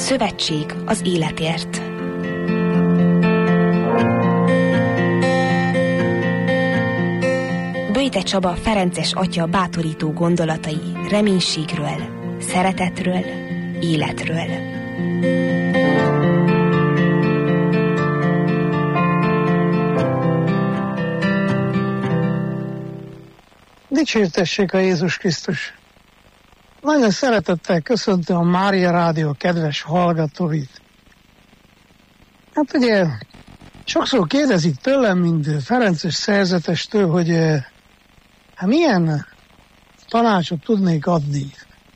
Szövetség az életért. Böjte Csaba ferences atya bátorító gondolatai reménységről, szeretetről, életről. Dicsértessék a Jézus Krisztus! Nagyon szeretettel köszöntöm a Mária Rádió kedves hallgatóit. Hát ugye sokszor kérdezik tőlem, mint ferences szerzetestől, hogy hát milyen tanácsot tudnék adni.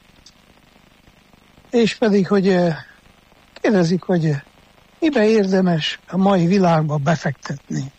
És pedig, hogy kérdezik, hogy mibe érdemes a mai világba befektetni.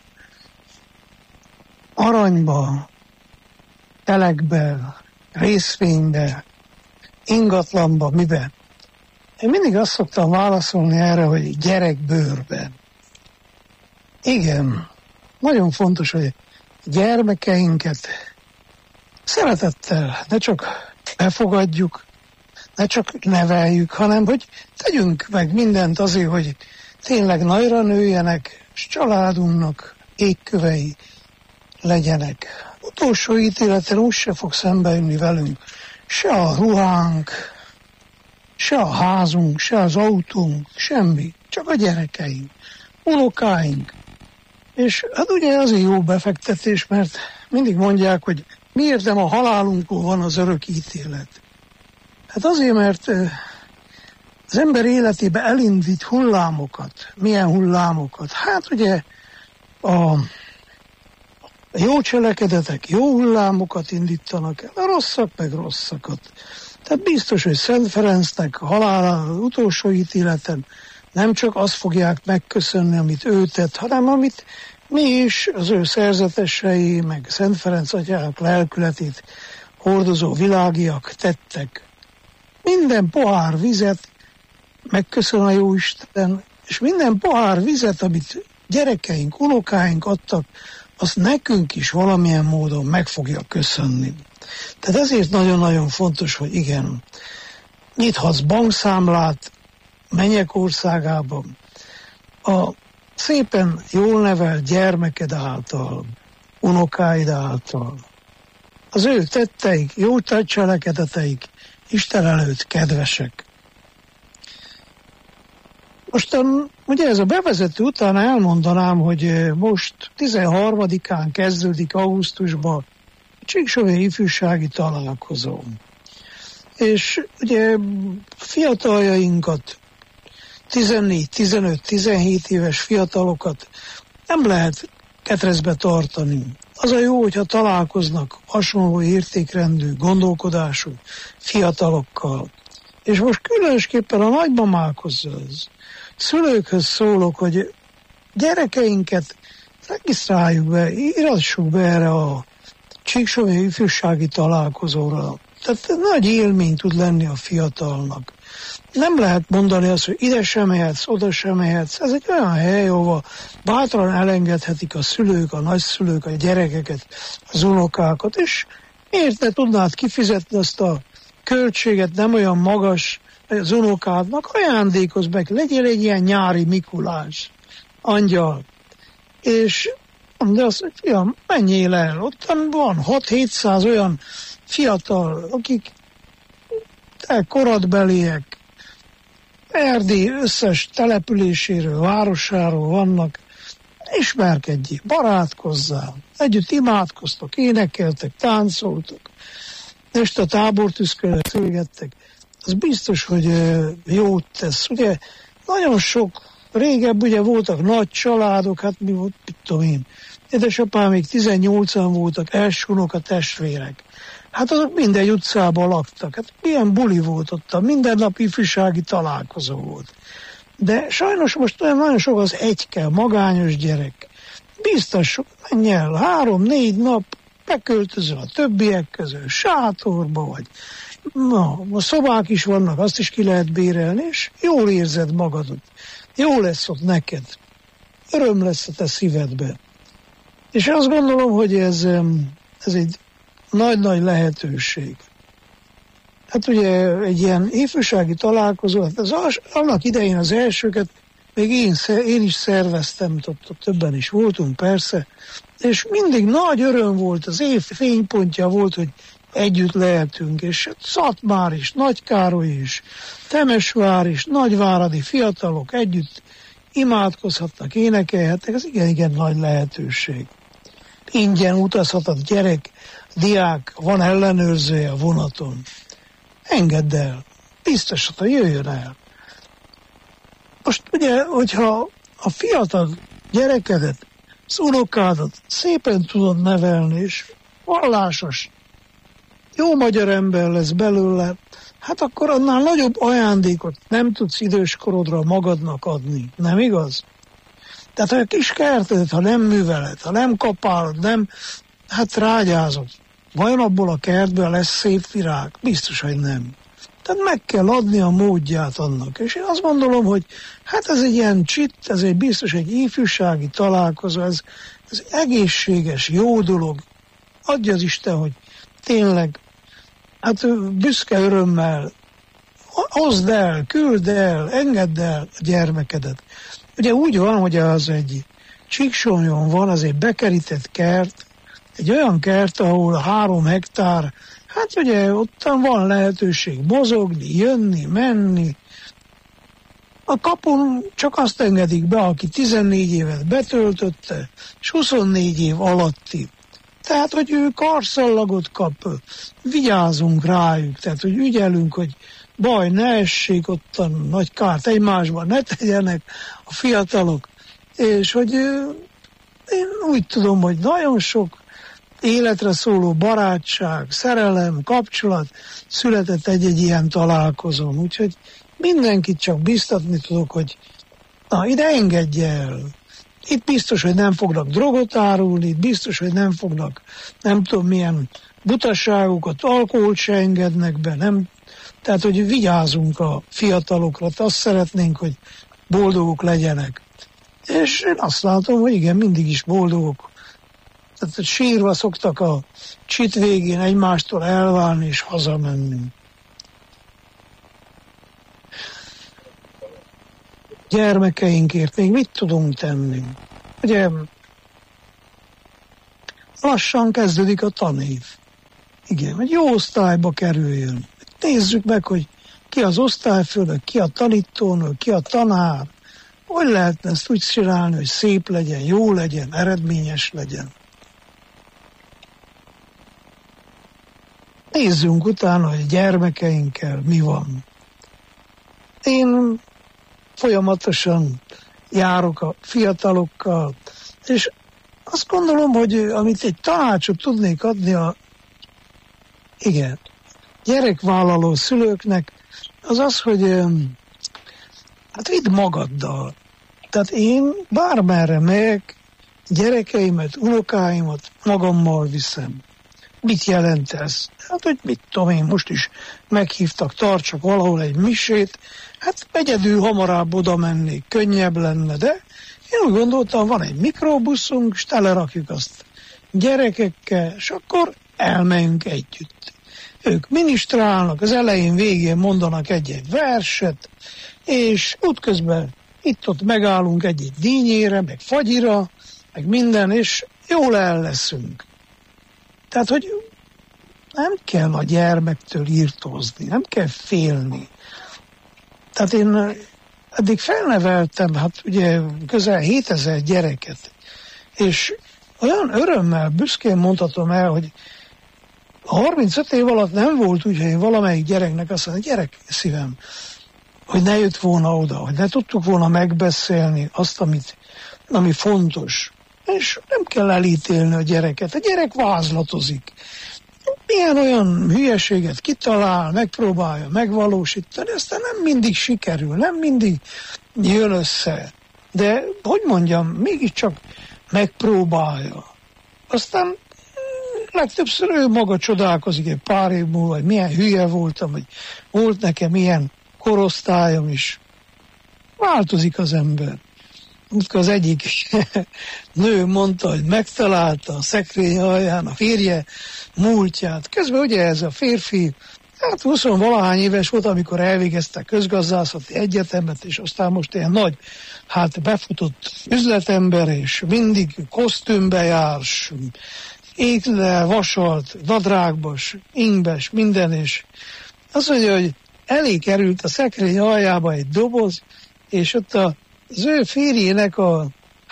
Aranyba, telekbe, részvénybe, ingatlanba, mibe? Én mindig azt szoktam válaszolni erre, hogy gyerekbőrben. Igen, nagyon fontos, hogy gyermekeinket szeretettel ne csak befogadjuk, ne csak neveljük, hanem hogy tegyünk meg mindent azért, hogy tényleg nagyra nőjenek, és családunknak égkövei legyenek. Utolsó ítéleten úgy se fog szembejönni velünk se a ruhánk, se a házunk, se az autónk, semmi, csak a gyerekeink, unokáink. És hát ugye azért jó befektetés, mert mindig mondják, hogy miért nem a halálunkon van az örök ítélet. Hát azért, mert az ember életébe elindít hullámokat. Milyen hullámokat? Hát ugye a jó cselekedetek jó hullámokat indítanak el, a rosszak meg rosszakat. Tehát biztos, hogy Szent Ferencnek a halála utolsó ítéleten nem csak azt fogják megköszönni, amit ő tett, hanem amit mi is, az ő szerzetesei, meg Szent Ferenc atyának lelkületét hordozó világiak tettek. Minden pohár vizet megköszön a Jóisten, és minden pohár vizet, amit gyerekeink, unokáink adtak, azt nekünk is valamilyen módon meg fogja köszönni. Tehát ezért nagyon-nagyon fontos, hogy igen, nyithatsz bankszámlát mennyek országában, a szépen jól nevelt gyermeked által, unokáid által. Az ő tetteik, jó cselekedeteik Isten előtt kedvesek. Most ugye ez a bevezető után elmondanám, hogy most 13-án kezdődik augusztusban a Csíksomlyai ifjúsági találkozó. És ugye fiataljainkat, 14, 15, 17 éves fiatalokat nem lehet ketrezbe tartani. Az a jó, hogyha találkoznak hasonló értékrendű, gondolkodású fiatalokkal. És most különösképpen a nagymamákhoz, szülőkhöz szólok, hogy gyerekeinket regisztráljuk be, írassuk be erre a Csíksomlyai ifjúsági találkozóra. Tehát nagy élmény tud lenni a fiatalnak. Nem lehet mondani azt, hogy ide sem mehetsz, oda sem mehetsz. Ez egy olyan hely, ahova bátran elengedhetik a szülők, a nagyszülők, a gyerekeket, az unokákat, és miért ne tudnád kifizetni azt a költséget, nem olyan magas, az unokádnak ajándékozz meg, legyél egy ilyen nyári Mikulás, angyal. És de azt, hogy fiam, menjél el, ott van 600-700 olyan fiatal, akik koradbeliek, Erdély összes településéről, városáról vannak, ismerkedjél, barátkozzál, együtt imádkoztok, énekeltek, táncoltok, este a tábortűzkörre szülgettek. Az biztos, hogy jót tesz. Ugye nagyon sok, régebb ugye voltak nagy családok, hát mi volt, mit tudom én, édesapám még 18-an voltak, első unoka testvérek. Hát azok mindegy utcában laktak. Hát milyen buli volt ott, minden nap ifjúsági találkozó volt. De sajnos most olyan nagyon sok az egyke, magányos gyerek. Biztos, menj el, 3-4 nap, beköltözöl a többiek közül, sátorba vagy. Na, a szobák is vannak, azt is ki lehet bérelni, és jól érzed magadat. Jó lesz ott neked. Öröm lesz a te szívedbe. És azt gondolom, hogy ez egy nagy-nagy lehetőség. Hát ugye egy ilyen ifjúsági találkozó, hát annak idején az elsőket még én is szerveztem, többen is voltunk persze, és mindig nagy öröm volt, az év fénypontja volt, hogy együtt lehetünk, és Szatmár is, Nagykároly is, Temesvár is, nagyváradi fiatalok együtt imádkozhatnak, énekelhetnek, ez igen nagy lehetőség. Ingyen utazhat a gyerek, diák, van ellenőrzője a vonaton. Engedd el, biztosan, jöjjön el. Most ugye, hogyha a fiatal gyerekedet, az unokádat szépen tudod nevelni, és vallásos, jó magyar ember lesz belőle, hát akkor annál nagyobb ajándékot nem tudsz időskorodra magadnak adni. Nem igaz? Tehát, ha a kis kertedet, ha nem műveled, ha nem kapálod, nem, hát rágyázod. Vajon abból a kertből lesz szép virág? Biztos, hogy nem. Tehát meg kell adni a módját annak. És én azt gondolom, hogy hát ez egy ilyen ez egy biztos egy ifjúsági találkozó, ez egészséges, jó dolog. Adja az Isten, hogy tényleg, hát büszke örömmel hozd el, küld el, engedd el a gyermekedet. Ugye úgy van, hogy az egy Csíksonyon van, az egy bekerített kert, egy olyan kert, ahol 3 hektár, hát ugye ottan van lehetőség mozogni, jönni, menni. A kapun csak azt engedik be, aki 14 évet betöltötte, és 24 év alatti. Tehát, hogy ő karszallagot kap, vigyázunk rájuk, tehát, hogy ügyelünk, hogy baj ne essék, ottan nagy kárt egymásban ne tegyenek a fiatalok. És hogy én úgy tudom, hogy nagyon sok életre szóló barátság, szerelem, kapcsolat született egy-egy ilyen találkozón. Úgyhogy mindenkit csak biztatni tudok, hogy na, ide engedje el. Itt biztos, hogy nem fognak drogot árulni, itt biztos, hogy nem fognak, nem tudom milyen butaságokat, alkoholt se engednek be, nem. Tehát, hogy vigyázunk a fiatalokra, azt szeretnénk, hogy boldogok legyenek. És én azt látom, hogy igen, mindig is boldogok. Tehát sírva szoktak a csit végén egymástól elválni és hazamenni. Gyermekeinkért még mit tudunk tenni? Ugye lassan kezdődik a tanév. Igen, hogy jó osztályba kerüljön. Nézzük meg, hogy ki az osztályfőnök, ki a tanítónő, ki a tanár. Hogy lehetne ezt úgy csinálni, hogy szép legyen, jó legyen, eredményes legyen. Nézzünk utána, hogy gyermekeinkkel mi van. Én folyamatosan járok a fiatalokkal, és azt gondolom, hogy amit egy tanácsot tudnék adni a gyerekvállaló szülőknek, az az, hogy hát vidd magaddal. Tehát én bármerre megyek, gyerekeimet, unokáimat magammal viszem. Mit jelent ez? Hát, hogy mit tudom én, most is meghívtak, tartsak valahol egy misét, hát egyedül hamarabb oda mennék, könnyebb lenne, de én úgy gondoltam, van egy mikrobuszunk, és telerakjuk azt gyerekekkel, és akkor elmegyünk együtt. Ők ministrálnak, az elején, végén mondanak egy-egy verset, és útközben itt-ott megállunk egy-egy dínyére, meg fagyira, meg minden, és jól el leszünk. Tehát, hogy nem kell a gyermektől írtózni, nem kell félni. Tehát én eddig felneveltem, hát ugye közel 7000 gyereket, és olyan örömmel, büszkén mondhatom el, hogy 35 év alatt nem volt úgy, hogy én valamelyik gyereknek azt mondja, gyerek szívem, hogy ne jött volna oda, hogy ne tudtuk volna megbeszélni azt, ami fontos. És nem kell elítélni a gyereket. A gyerek vázlatozik. Milyen olyan hülyeséget kitalál, megpróbálja megvalósítani, aztán nem mindig sikerül, nem mindig jön össze. De, hogy mondjam, mégiscsak megpróbálja. Aztán legtöbbször ő maga csodálkozik egy pár év múlva, hogy milyen hülye voltam, hogy volt nekem ilyen korosztályom is. Változik az ember. Az egyik nő mondta, hogy megtalálta a szekrény alján a férje múltját. Közben ugye ez a férfi Hát 20-valahány éves volt, amikor elvégezte közgazdászati egyetemet, és aztán most ilyen nagy, befutott üzletember, és mindig kosztümbe jár, égle, vasalt, nadrágbos, ingbe, minden, és azt mondja, hogy elé került a szekrény aljába egy doboz, és ott az ő férjének a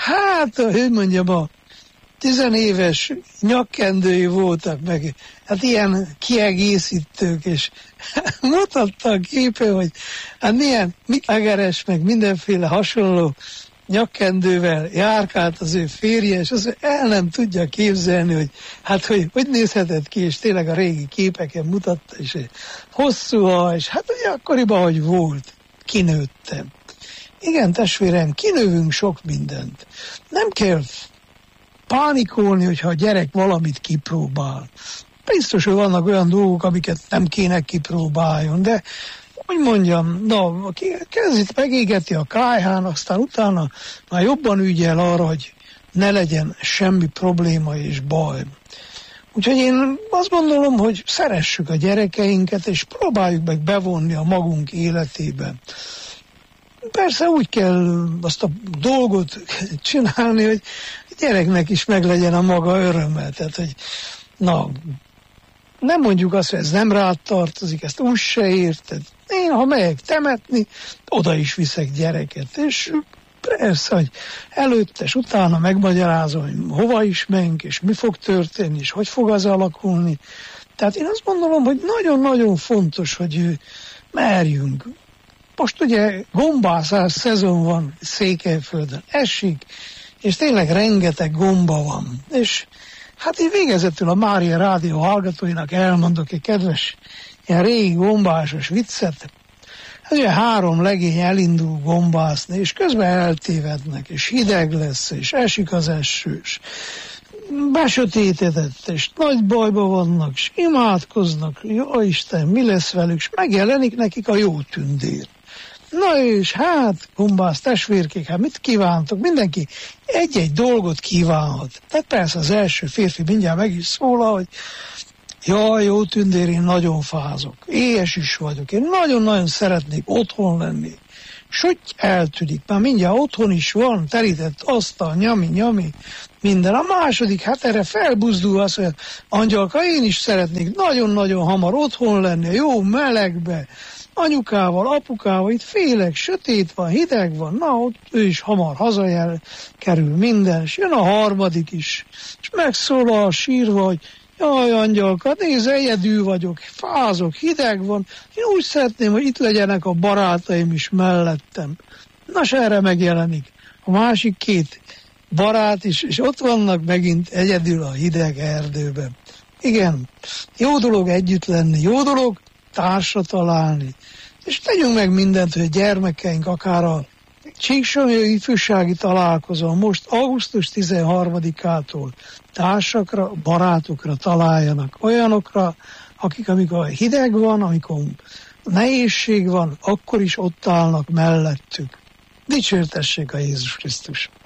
10 éves nyakkendői voltak meg, ilyen kiegészítők, és mutatta a képe, hogy milyen Mick meg mindenféle hasonló nyakkendővel járkált az ő férje, és az el nem tudja képzelni, hogy nézhetett ki, és tényleg a régi képeken mutatta, és hosszú haj, és ugye akkoriban, hogy volt, kinőttem. Igen, testvérem, kinövünk sok mindent. Nem kell pánikolni, hogyha a gyerek valamit kipróbál. Biztos, hogy vannak olyan dolgok, amiket nem kéne kipróbáljon, de hogy mondjam, kezdít megégeti a kályhán, aztán utána már jobban ügyel arra, hogy ne legyen semmi probléma és baj. Úgyhogy én azt gondolom, hogy szeressük a gyerekeinket, és próbáljuk meg bevonni a magunk életébe. Persze úgy kell azt a dolgot csinálni, hogy a gyereknek is meglegyen a maga öröme. Tehát, hogy nem mondjuk azt, hogy ez nem rád tartozik, ezt úgy se érted. Én, ha megyek temetni, oda is viszek gyereket. És persze, hogy előtte és utána megmagyarázom, hogy hova is menjünk, és mi fog történni, és hogy fog az alakulni. Tehát én azt gondolom, hogy nagyon-nagyon fontos, hogy merjünk. Most ugye gombászás szezon van Székelyföldön, esik, és tényleg rengeteg gomba van. És így végezetül a Mária Rádió hallgatóinak elmondok egy kedves, ilyen régi gombásos viccet. Ugye 3 legény elindul gombászni, és közben eltévednek, és hideg lesz, és esik az eső, és besötétedett, és nagy bajba vannak, és imádkoznak, jó Isten, mi lesz velük, és megjelenik nekik a jó tündér. Na és gombász testvérkék, mit kívántok? Mindenki egy-egy dolgot kívánhat. Tehát persze az első férfi mindjárt meg is szólal, hogy jaj, jó tündér, én nagyon fázok, éhes is vagyok, én nagyon-nagyon szeretnék otthon lenni. És hogy eltűnik, már mindjárt otthon is van, terített asztal, nyami, minden. A második, erre felbuzdul az, hogy angyalka, én is szeretnék nagyon-nagyon hamar otthon lenni, jó melegbe, anyukával, apukával, itt félek, sötét van, hideg van, ott ő is hamar hazajel, kerül minden, és jön a harmadik is, és megszólal sírva, hogy jaj, angyalka, nézd, egyedül vagyok, fázok, hideg van, én úgy szeretném, hogy itt legyenek a barátaim is mellettem. Nos, erre megjelenik a másik 2 barát is, és ott vannak megint egyedül a hideg erdőben. Igen, jó dolog együtt lenni, jó dolog társra találni, és tegyünk meg mindent, hogy a gyermekeink akár a Csíksomlyai ifjúsági találkozón most augusztus 13-ától társakra, barátokra találjanak, olyanokra, akik amikor hideg van, amikor nehézség van, akkor is ott állnak mellettük. Dicsértessék a Jézus Krisztus!